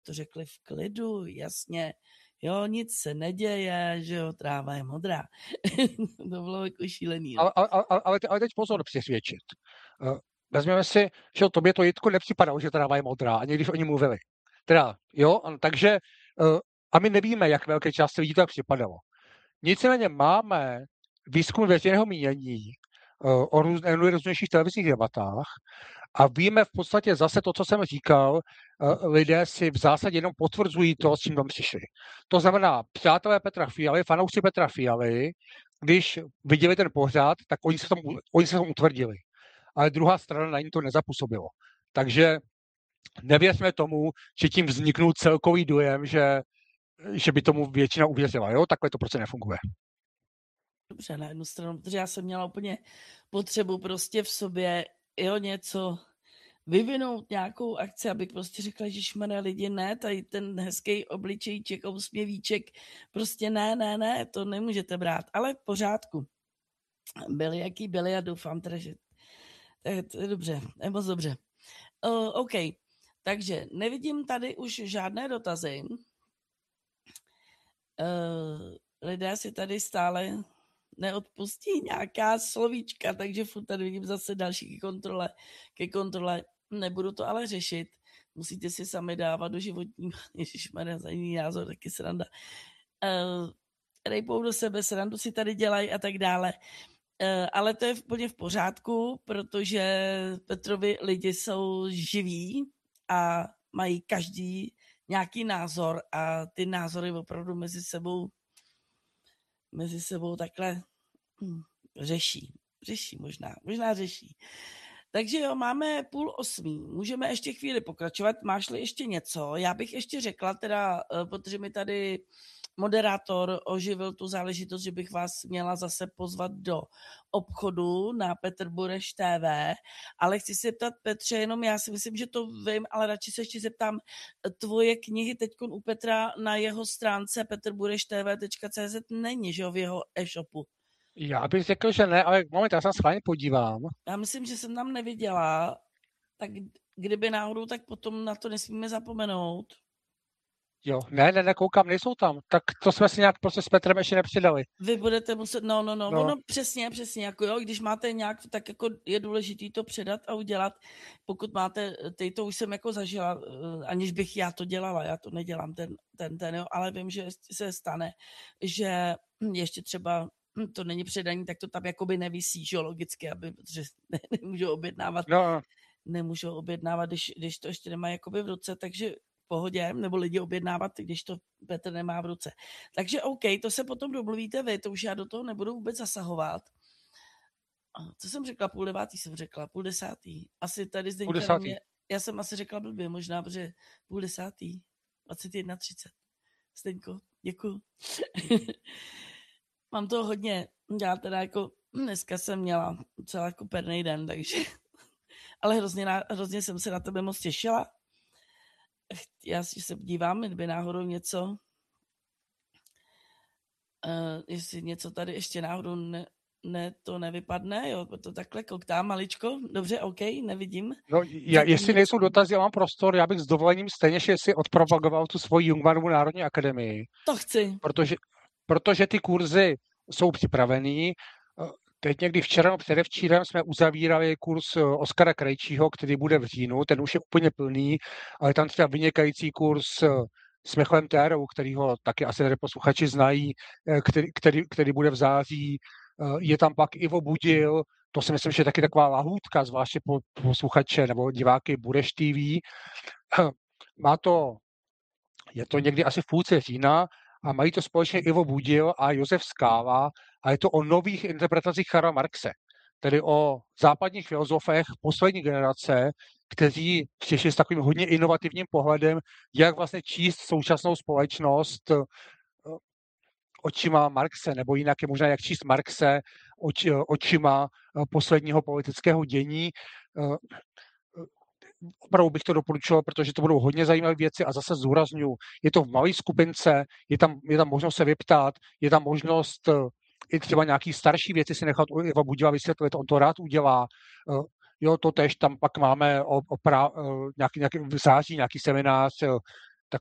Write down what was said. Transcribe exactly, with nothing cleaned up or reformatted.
to řekli v klidu, jasně, jo, nic se neděje, že jo, tráva je modrá. To bylo jako šílený. No. Ale, ale, ale, ale teď pozor přesvědčit. Uh, vezměme si, že tobě to Jitko nepřipadalo, že tráva je modrá, ani když oni mluvili. Teda, jo, takže, uh, a my nevíme, jak velké části lidí to tak připadalo. Nicméně máme výzkum veřejného mínění uh, o nejrůznějších televizních debatách a víme v podstatě zase to, co jsem říkal, uh, lidé si v zásadě jenom potvrzují to, s čím tam přišli. To znamená, přátelé Petra Fialy, fanoušci Petra Fialy, když viděli ten pořad, tak oni se tomu, oni se tomu utvrdili. Ale druhá strana na ní to nezapůsobilo. Takže nevěřme tomu, že tím vzniknul celkový dojem, že, že by tomu většina uvěřila. Jo? Takhle to prostě nefunguje. Dobře, na jednu stranu, protože já jsem měla úplně potřebu prostě v sobě jo, něco vyvinout, nějakou akci, abych prostě řekla, že šmane lidi, ne, tady ten hezký obličejček, úsměvíček, prostě ne, ne, ne, to nemůžete brát, ale v pořádku. Byli, jaký byli a doufám teda, že to je, to je dobře, je moc dobře. Uh, OK, takže nevidím tady už žádné dotazy. Uh, lidé si tady stále neodpustí nějaká slovíčka, takže furt tady vidím zase další ke kontrole, ke kontrole. Nebudu to ale řešit. Musíte si sami dávat do životního, ježišmarja, za jiný názor, taky sranda. Uh, rejpou do sebe, srandu si tady dělají a tak dále. Uh, ale to je úplně v pořádku, protože Petrovi lidi jsou živí a mají každý nějaký názor a ty názory opravdu mezi sebou mezi sebou takhle hm, řeší. Řeší možná, možná řeší. Takže jo, máme půl osmí. Můžeme ještě chvíli pokračovat. Máš-li ještě něco? Já bych ještě řekla, teda, protože mi tady moderátor oživil tu záležitost, že bych vás měla zase pozvat do obchodu na Petr Bureš T V, ale chci se zeptat, Petře, jenom já si myslím, že to vím, ale radši se ještě zeptám, tvoje knihy teďkon u Petra na jeho stránce petrbureštv tečka cé zet není, že jo, v jeho e-shopu. Já bych řekl, že ne, ale moment, já se schválně podívám. Já myslím, že jsem tam neviděla, tak kdyby náhodou, tak potom na to nesmíme zapomenout. Jo, ne, ne, nekoukám, nejsou tam. Tak to jsme si nějak prostě s Petrem ještě nepřidali. Vy budete muset, no, no, no, no. ono přesně, přesně, jako jo, když máte nějak, tak jako je důležitý to předat a udělat, pokud máte, teď to už jsem jako zažila, aniž bych já to dělala, já to nedělám, ten, ten, ten, jo, ale vím, že se stane, že ještě třeba to není předaní, tak to tam jakoby nevisí, že logicky, aby, protože ne, nemůžu objednávat, no. nemůžu objednávat, když, když to ještě nemá jakoby v ruce, takže pohodě, nebo lidi objednávat, když to Petr nemá v ruce. Takže OK, to se potom domluvíte vy, to už já do toho nebudu vůbec zasahovat. Co jsem řekla? Půl devátý jsem řekla, půl desátý. Asi tady zde mě, já jsem asi řekla blbě, možná, protože půl desátý, dvacet jedna třicet. Zdeňko, děkuju. Mám toho hodně, já teda jako dneska jsem měla celá jako pernej den, takže ale hrozně, hrozně jsem se na tebe moc těšila. Já si se dívám, kdyby náhodou něco, uh, jestli něco tady ještě náhodou ne, ne, to nevypadne, jo, to takhle koktám maličko, dobře, OK, nevidím. No, já, jestli nejsou dotazy, já mám prostor, já bych s dovolením stejně si odpropagoval tu svoji Jungmannovu Národní akademii. To chci. Protože, protože ty kurzy jsou připravený. Teď někdy včera nebo předevčírem jsme uzavírali kurz Oskara Krejčího, který bude v říjnu, ten už je úplně plný, ale tam třeba vynikající kurz s Michalem Térou, kterýho taky asi tady posluchači znají, který, který, který bude v září. Je tam pak Ivo Budil, to si myslím, že je taky taková lahůdka, zvláště po posluchače nebo diváky Bureš T V. Má to, je to někdy asi v půlce října a mají to společně Ivo Budil a Josef Skála a je to o nových interpretacích Karla Marxe, tedy o západních filozofech poslední generace, kteří přišli s takovým hodně inovativním pohledem, jak vlastně číst současnou společnost očima Marxe, nebo jinak je možná, jak číst Marxe oč, očima posledního politického dění. Opravdu bych to doporučoval, protože to budou hodně zajímavé věci a zase zdůraznuju, je to v malé skupince, je tam, je tam možnost se vyptát, je tam možnost i třeba nějaký starší věci si nechat u Iva Budila vysvětlit, on to rád udělá. Jo, to tež tam pak máme o, o prá, nějaký, nějaký v září nějaký seminář